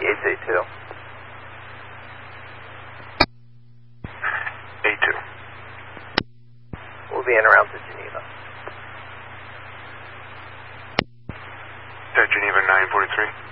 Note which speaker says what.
Speaker 1: Gates A2.
Speaker 2: A2.
Speaker 1: We'll be en route to Geneva.
Speaker 2: Geneva 943.